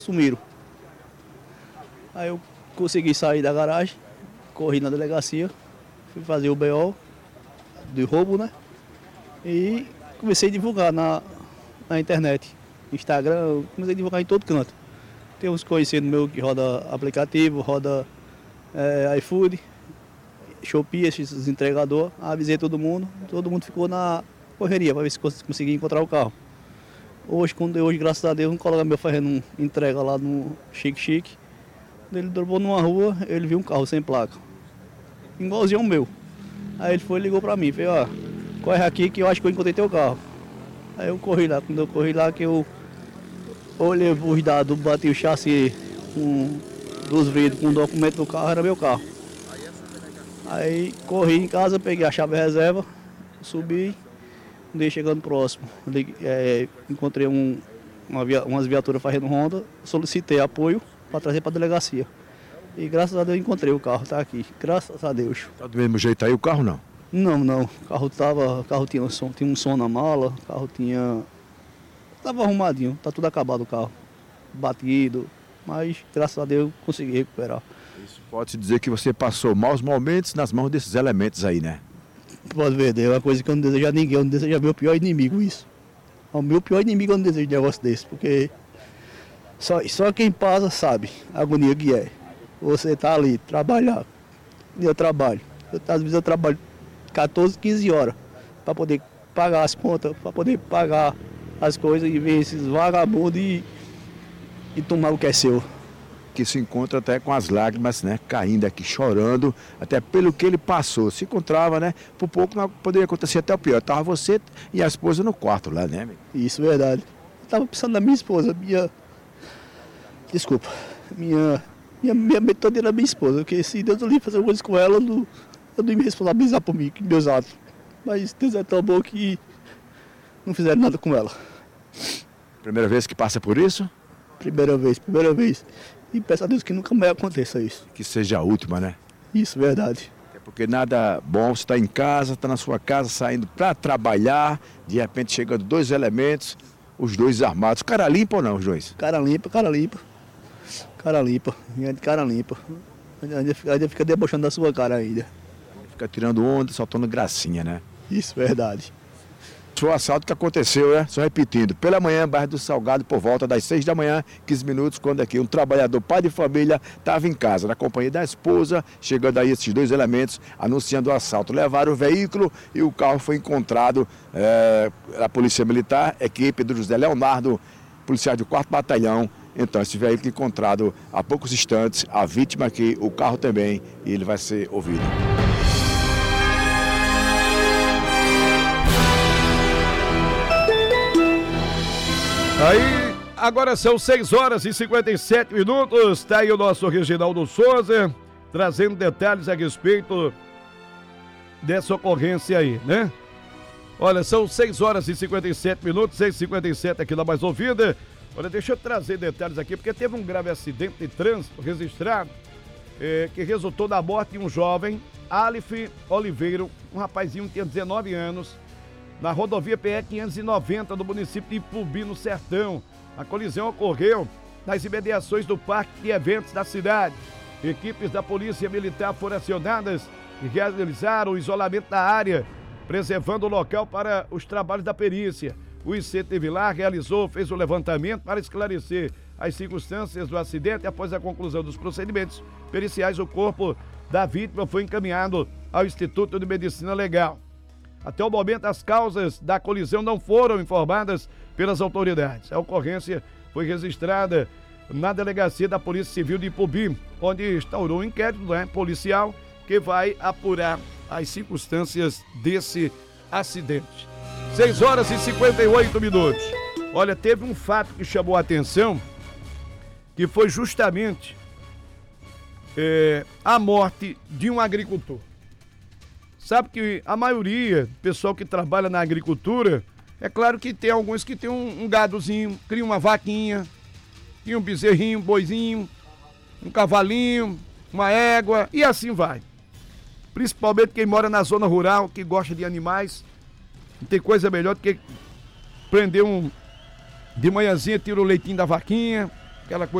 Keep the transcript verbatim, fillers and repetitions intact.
Sumiram. Aí eu consegui sair da garagem, corri na delegacia, fui fazer o B O de roubo, né? E comecei a divulgar na, na internet, Instagram, comecei a divulgar em todo canto. Tem uns conhecidos meus que roda aplicativo, roda é, iFood, Shopee, esses entregadores. Avisei todo mundo, todo mundo ficou na correria para ver se conseguia encontrar o carro. Hoje, quando hoje, graças a Deus, um colega meu fazendo uma entrega lá no Chique Chique. Ele dobrou numa rua, ele viu um carro sem placa, igualzinho ao meu. Aí ele foi e ligou pra mim, falei, ó, corre aqui que eu acho que eu encontrei teu carro. Aí eu corri lá, quando eu corri lá que eu olhei os dados, bati o chassi com, dos vidros com o documento do carro, era meu carro. Aí corri em casa, peguei a chave reserva, subi, andei chegando próximo. Liguei, é, encontrei um, uma via, umas viaturas fazendo ronda, solicitei apoio para trazer para a delegacia. E graças a Deus encontrei o carro, tá aqui. Graças a Deus. Tá do mesmo jeito aí o carro não? Não, não. O carro tava, o carro tinha um som, tinha um som na mala, o carro tinha tava arrumadinho, tá tudo acabado o carro. Batido, mas graças a Deus consegui recuperar. Isso pode-se dizer que você passou maus momentos nas mãos desses elementos aí, né? Pode ver, é uma coisa que eu não desejo a ninguém, eu não desejo a meu pior inimigo isso. O meu pior inimigo eu não desejo um negócio desse, porque Só, só quem passa sabe a agonia que é. Você tá ali, trabalhar. E eu trabalho. Eu, às vezes eu trabalho quatorze, quinze horas para poder pagar as contas, para poder pagar as coisas e ver esses vagabundos e, e tomar o que é seu. Que se encontra até com as lágrimas, né, caindo aqui, chorando, até pelo que ele passou. Se encontrava, né, por pouco não poderia acontecer até o pior. Estava você e a esposa no quarto lá, né? Isso, verdade. Eu estava pensando na minha esposa, minha... Desculpa, minha, minha, minha mente toda era minha esposa, porque se Deus ali fazer coisas com ela, eu não, eu não ia me responsabilizar por mim, meus atos. Mas Deus é tão bom que não fizeram nada com ela. Primeira vez que passa por isso? Primeira vez, primeira vez. E peço a Deus que nunca mais aconteça isso. Que seja a última, né? Isso, verdade. É porque nada bom, você está em casa, está na sua casa, saindo para trabalhar, de repente chegando dois elementos, os dois armados. Cara limpa ou não, os dois? Cara limpa, cara limpa. Cara limpa, de cara limpa. Ainda fica, ainda fica debochando da sua cara ainda. Fica tirando onda, soltando gracinha, né? Isso, verdade. Foi o assalto que aconteceu, né? Só repetindo, pela manhã, bairro do Salgado, por volta das seis da manhã, quinze minutos, quando aqui um trabalhador, pai de família, estava em casa, na companhia da esposa, chegando aí esses dois elementos, anunciando o assalto. Levaram o veículo e o carro foi encontrado é, a Polícia Militar, equipe do José Leonardo, policial do quarto Batalhão. Então, esse veículo encontrado há poucos instantes, a vítima aqui, o carro também, e ele vai ser ouvido. Aí, agora são seis horas e cinquenta e sete minutos, está aí o nosso Reginaldo Souza, trazendo detalhes a respeito dessa ocorrência aí, né? Olha, são seis horas e cinquenta e sete minutos, seis e cinquenta e sete aqui na Mais Ouvida. Olha, deixa eu trazer detalhes aqui, porque teve um grave acidente de trânsito registrado, eh, que resultou na morte de um jovem, Alif Oliveira, um rapazinho que tinha dezenove anos, na rodovia P E quinhentos e noventa do município de Ipubi, no Sertão. A colisão ocorreu nas imediações do parque de eventos da cidade. Equipes da Polícia Militar foram acionadas e realizaram o isolamento da área, preservando o local para os trabalhos da perícia. O I C esteve lá, realizou, fez o levantamento para esclarecer as circunstâncias do acidente. Após a conclusão dos procedimentos periciais, o corpo da vítima foi encaminhado ao Instituto de Medicina Legal. Até o momento, as causas da colisão não foram informadas pelas autoridades. A ocorrência foi registrada na delegacia da Polícia Civil de Ipubi, onde instaurou um inquérito, né, policial que vai apurar as circunstâncias desse acidente. seis horas e cinquenta e oito minutos. Olha, teve um fato que chamou a atenção, que foi justamente é, a morte de um agricultor. Sabe que a maioria, pessoal que trabalha na agricultura, é claro que tem alguns que tem um, um gadozinho, cria uma vaquinha, tem um bezerrinho, um boizinho, um cavalinho, uma égua e assim vai. Principalmente quem mora na zona rural, que gosta de animais, não tem coisa melhor do que prender um... De manhãzinha tira o leitinho da vaquinha, Aquela coisa